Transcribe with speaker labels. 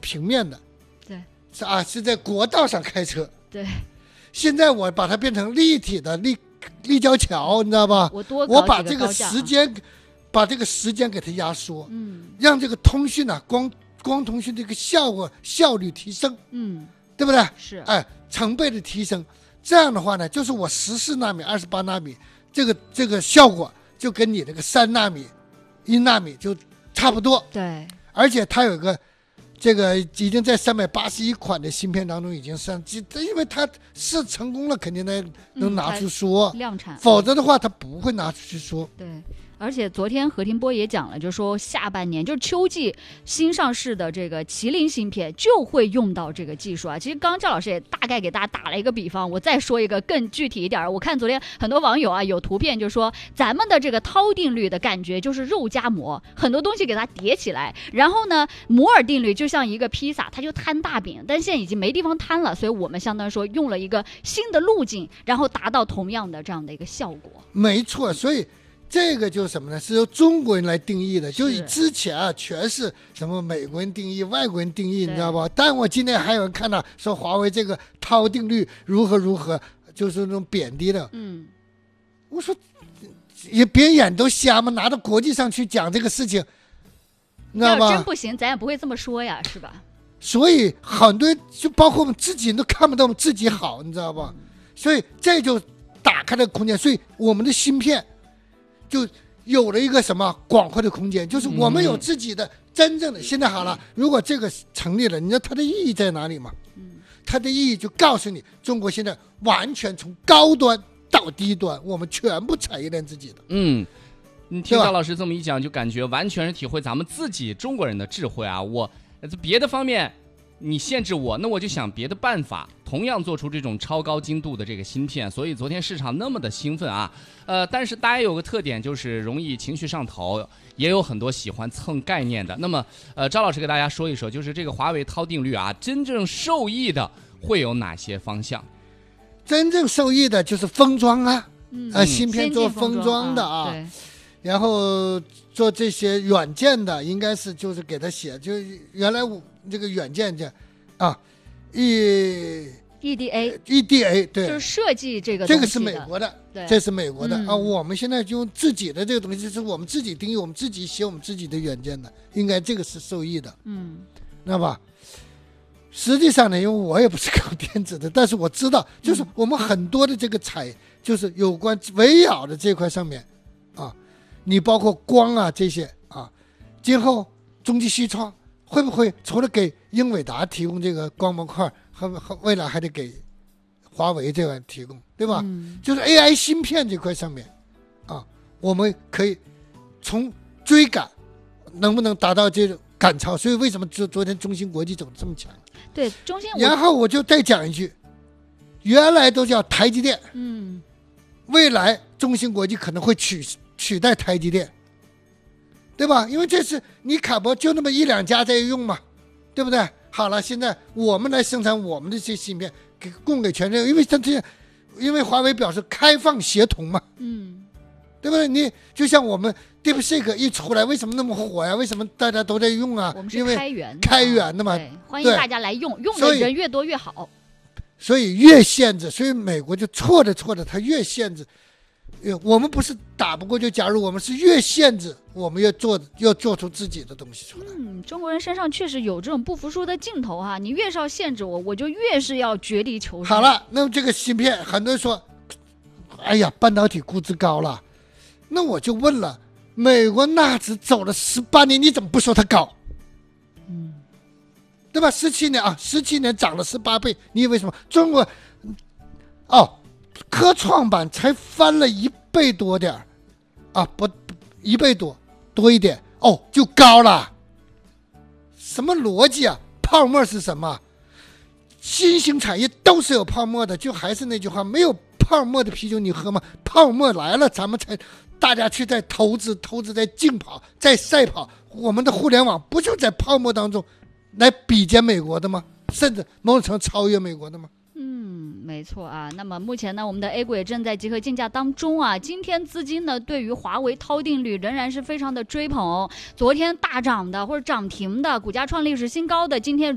Speaker 1: 平面的，
Speaker 2: 对，
Speaker 1: 是在国道上开车。
Speaker 2: 对，
Speaker 1: 现在我把它变成立体的立交桥，你知道吧？我把这个时间，把这个时间给它压缩，让这个通讯啊，光通讯这个效率提升，对不对？
Speaker 2: 是，
Speaker 1: 成倍的提升。这样的话呢，就是我14纳米、28纳米，这个效果就跟你这个3纳米、1纳米就差不多。
Speaker 2: 对，
Speaker 1: 而且它有个这个已经在381款的芯片当中已经上，因为它是成功了，肯定能拿出说，
Speaker 2: 量产，
Speaker 1: 否则的话它不会拿出去说。
Speaker 2: 对。而且昨天何庭波也讲了，就是说下半年就是秋季新上市的这个麒麟芯片就会用到这个技术啊。其实刚刚赵老师也大概给大家打了一个比方，我再说一个更具体一点。我看昨天很多网友啊有图片就说咱们的这个涛定律的感觉就是肉夹馍，很多东西给它叠起来，然后呢摩尔定律就像一个披萨，它就摊大饼，但现在已经没地方摊了，所以我们相当于说用了一个新的路径，然后达到同样的这样的一个效果。
Speaker 1: 没错，所以这个就是什么呢？是由中国人来定义的，就以之前啊，全是什么美国人定义、外国人定义，你知道吧？但我今天还有人看到说华为这个涛定律如何，就是那种贬低的。我说也别人眼都瞎吗？拿到国际上去讲这个事情，你知道吧？
Speaker 2: 要真不行，咱也不会这么说呀，是吧？
Speaker 1: 所以很多人就包括我们自己都看不到我们自己好，你知道吧？所以这就打开了空间，所以我们的芯片就有了一个什么广阔的空间，就是我们有自己的真正的。现在好了，如果这个成立了，你知道它的意义在哪里吗？它的意义就告诉你，中国现在完全从高端到低端，我们全部产业链自己的。
Speaker 3: 你听赵老师这么一讲，就感觉完全是体会咱们自己中国人的智慧啊！我别的方面你限制我，那我就想别的办法，同样做出这种超高精度的这个芯片。所以昨天市场那么的兴奋啊，但是大家有个特点，就是容易情绪上头，也有很多喜欢蹭概念的。那么赵老师给大家说一说，就是这个华为涛定律啊，真正受益的会有哪些方向？
Speaker 1: 真正受益的就是封装啊，芯片做封装的啊，然后做这些软件的，应该是就是给他写，就原来这个软件叫EDA 对，
Speaker 2: 就是设计这个
Speaker 1: 这个是美国的，这是美国的啊。我们现在就用自己的这个东西，就是我们自己定义，我们自己写我们自己的软件的，应该这个是受益的，知道吧？实际上呢，因为我也不是搞电子的，但是我知道，就是我们很多的这个就是有关围绕的这块上面啊，你包括光啊这些啊，今后中基西创会不会除了给英伟达提供这个光模块，和未来还得给华为这块提供，对吧？就是 AI 芯片这块上面啊，我们可以从追赶能不能达到这种赶超。所以为什么昨天中芯国际走得这么强？
Speaker 2: 对，中芯。
Speaker 1: 然后我就再讲一句，原来都叫台积电，未来中芯国际可能会取代台积电，对吧？因为这是你卡博就那么1-2家在用嘛，对不对？好了，现在我们来生产我们的这些芯片，供给全世界，因为华为表示开放协同嘛，对不对？你就像我们 DeepSeek 一出来，为什么那么火呀？为什么大家都在用啊？
Speaker 2: 我们是
Speaker 1: 开源的嘛，
Speaker 2: 欢迎大家来用，用的人越多越好。
Speaker 1: 所以越限制，所以美国就错的，它越限制。我们不是打不过就假如我们是越限制，我们要做出自己的东西出来。
Speaker 2: 中国人身上确实有这种不服输的劲头哈，你越是要限制我，我就越是要绝地求生。
Speaker 1: 好了，那么这个芯片，很多人说，哎呀，半导体估值高了，那我就问了，美国纳指走了18年，你怎么不说它高？对吧？17年涨了18倍，你以为什么？中国科创板才翻了1倍多点啊，不1倍多一点就高了，什么逻辑啊？泡沫是什么？新兴产业都是有泡沫的，就还是那句话，没有泡沫的啤酒你喝吗？泡沫来了，咱们才大家去在投资在竞跑，在赛跑。我们的互联网不就在泡沫当中来比肩美国的吗？甚至某种程度超越美国的吗？
Speaker 2: 没错啊。那么目前呢，我们的 A 股也正在集合竞价当中啊。今天资金呢，对于华为涛定律仍然是非常的追捧。昨天大涨的或者涨停的，股价创历史新高的，今天